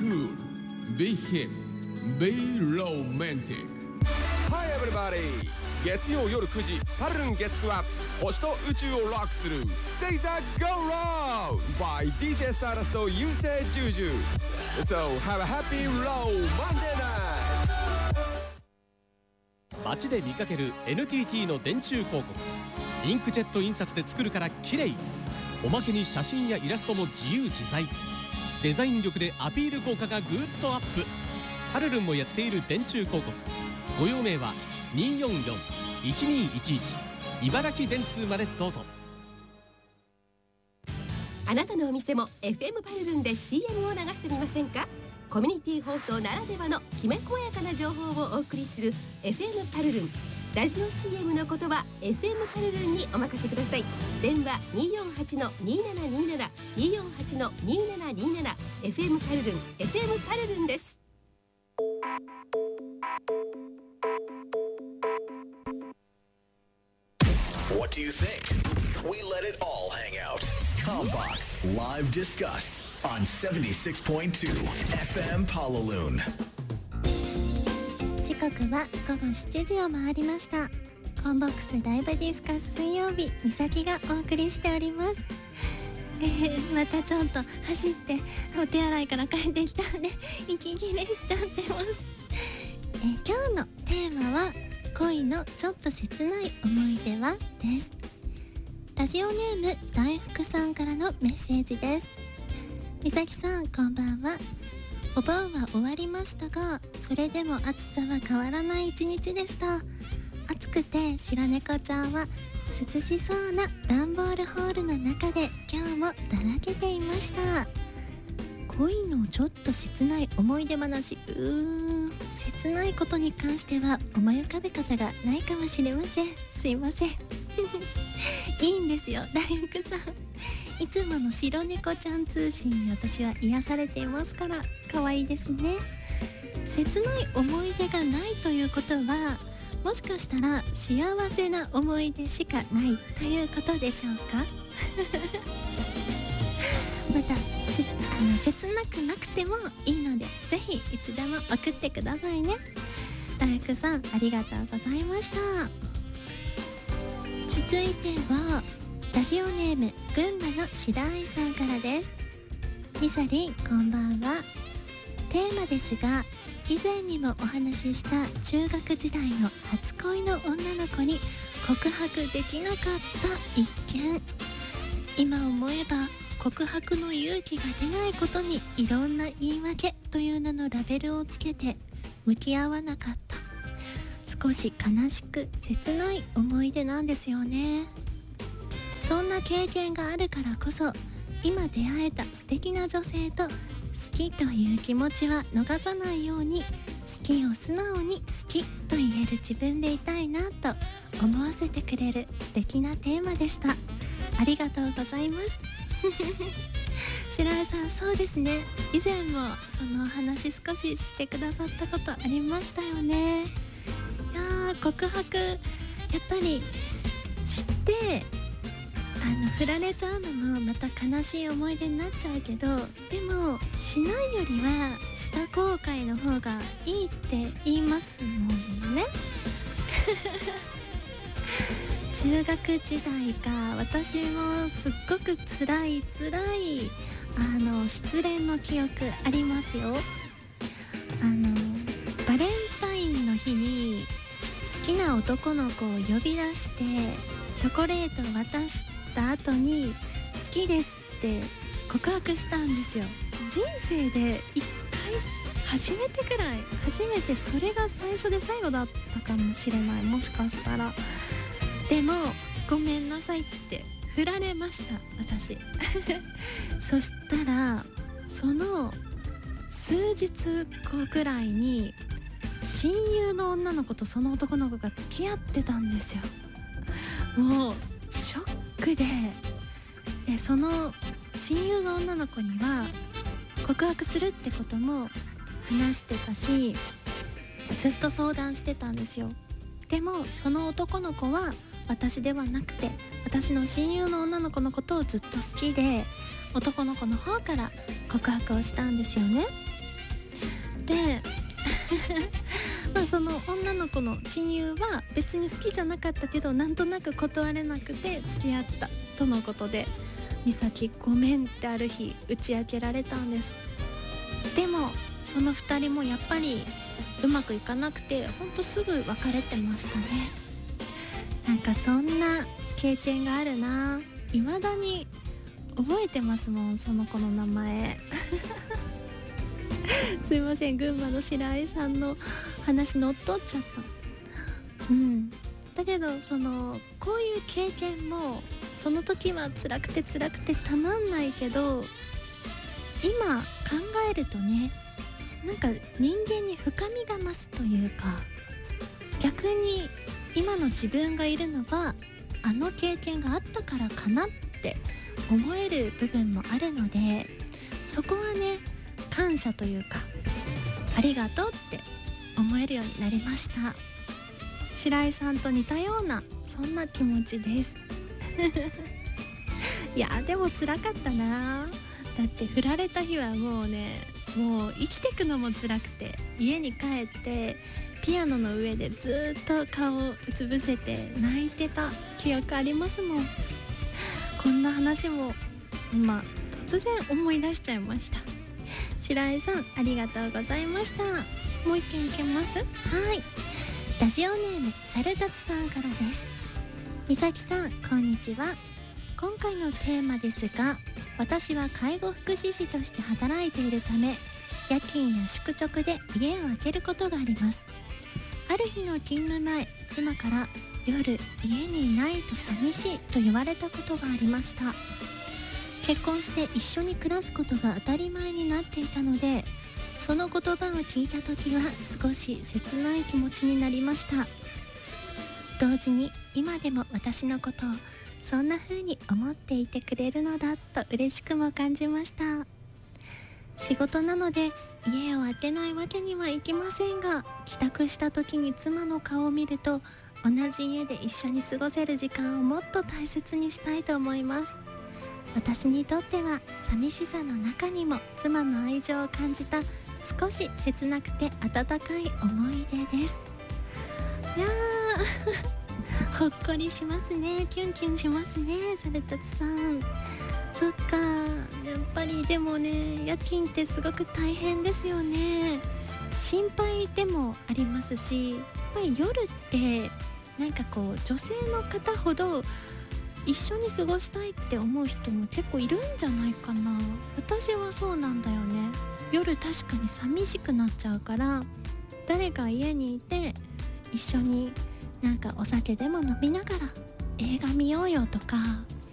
cool, be hip, be romantic. Hi everybody! 月曜夜9時パルルン月9は星と宇宙をロックする Say the Go Round by DJ Stardust と優勢ジュジュ So have a happy row Monday night! 街で見かける NTT の電柱広告、インクジェット印刷で作るから綺麗。おまけに写真やイラストも自由自在。デザイン力でアピール効果がぐっとアップ。パルルンもやっている電柱広告、ご用命は244-1211茨城電通までどうぞ。 あなたのお店も FM パルルンで CM を流してみませんか？コミュニティ放送ならではのきめ細やかな情報をお送りする FM パルルン。ラジオ CM のことは FM パルルンにお任せください。電話 248-2727 248-2727 FM パルルン FM パルルンです。 What do you think? We let it all hang out. Combox Live Discuss on 76.2 FM Palaloon. 時刻は午後7時を回りました。コンボックスライブディスカス水曜日、みさきがお送りしております。またちょっと走ってお手洗いから帰ってきたんで息切れしちゃってます。今日のテーマは恋のちょっと切ない思い出はです。ラジオネーム大福さんからのメッセージです。みさきさん、こんばんは。お盆は終わりましたが、それでも暑さは変わらない一日でした。暑くて白猫ちゃんは涼しそうな段ボールホールの中で今日もだらけていました。恋のちょっと切ない思い出話、切ないことに関しては思い浮かべ方がないかもしれません。すいません。いいんですよ、大福さん。いつもの白猫ちゃん通信に私は癒されていますから、可愛いですね。切ない思い出がないということは、もしかしたら幸せな思い出しかないということでしょうか。また切なくなくてもいいので、ぜひいつでも送ってくださいね。大福さん、ありがとうございました。続いてはラジオネーム群馬の白愛さんからです。みさりん、こんばんは。テーマですが、以前にもお話しした中学時代の初恋の女の子に告白できなかった一件。今思えば告白の勇気が出ないことにいろんな言い訳という名のラベルをつけて向き合わなかった。少し悲しく切ない思い出なんですよね。そんな経験があるからこそ、今出会えた素敵な女性と好きという気持ちは逃さないように、好きを素直に好きと言える自分でいたいなと思わせてくれる素敵なテーマでした。ありがとうございます。白井さん、そうですね、以前もそのお話少ししてくださったことありましたよね。いやー、告白やっぱり知って振られちゃうのもまた悲しい思い出になっちゃうけど、でもしないよりはした後悔の方がいいって言いますもんね。中学時代か、私もすっごく辛い失恋の記憶ありますよ。バレンタインの日に好きな男の子を呼び出してチョコレートを渡した後に好きですって告白したんですよ。人生で一回初めてそれが最初で最後だったかもしれない。もしかしたら。でもごめんなさいって振られました、私。そしたらその数日後くらいに親友の女の子とその男の子が付き合ってたんですよ。もうショックで、その親友の女の子には告白するってことも話してたし、ずっと相談してたんですよ。でもその男の子は私ではなくて、私の親友の女の子のことをずっと好きで、男の子の方から告白をしたんですよね。 でまあその女の子の親友は別に好きじゃなかったけど、なんとなく断れなくて付き合ったとのことで、美咲ごめんってある日打ち明けられたんです。でもその2人もやっぱりうまくいかなくて、ほんとすぐ別れてましたね。なんかそんな経験があるな。未だに覚えてますもん、その子の名前すいません、群馬の白井さんの話乗っ取っちゃった。だけどこういう経験もその時は辛くてたまんないけど、今考えるとね、なんか人間に深みが増すというか、逆に今の自分がいるのはあの経験があったからかなって思える部分もあるので、そこはね、感謝というかありがとうって思えるようになりました。白井さんと似たようなそんな気持ちですいやでも辛かったな。だって振られた日はもう生きてくのも辛くて、家に帰ってピアノの上でずっと顔をうつぶせて泣いてた記憶ありますもん。こんな話も今突然思い出しちゃいました。白井さんありがとうございました。もう一件いけます？はい、ラジオネームサルダツさんからです。美咲さんこんにちは。今回のテーマですが、私は介護福祉士として働いているため、夜勤や宿直で家を空けることがあります。ある日の勤務前、妻から夜家にいないと寂しいと言われたことがありました。結婚して一緒に暮らすことが当たり前になっていたので、その言葉を聞いた時は少し切ない気持ちになりました。同時に今でも私のことをそんな風に思っていてくれるのだと嬉しくも感じました。仕事なので家を空けないわけにはいきませんが、帰宅した時に妻の顔を見ると、同じ家で一緒に過ごせる時間をもっと大切にしたいと思います。私にとっては寂しさの中にも妻の愛情を感じた少し切なくて温かい思い出です。いやほっこりしますね。キュンキュンしますね、サルタツさん。そっか、やっぱりでもね、夜勤ってすごく大変ですよね。心配でもありますし、やっぱり夜ってなんかこう女性の方ほど一緒に過ごしたいって思う人も結構いるんじゃないかな。私はそうなんだよね。夜確かに寂しくなっちゃうから、誰か家にいて一緒になんかお酒でも飲みながら映画見ようよとか、